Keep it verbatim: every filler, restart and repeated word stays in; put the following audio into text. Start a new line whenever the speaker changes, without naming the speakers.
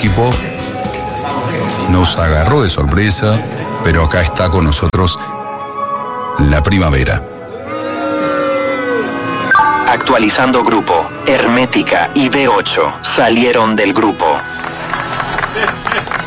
equipo nos agarró de sorpresa, pero acá está con nosotros la primavera.
Actualizando grupo. Hermética y B ocho salieron del grupo.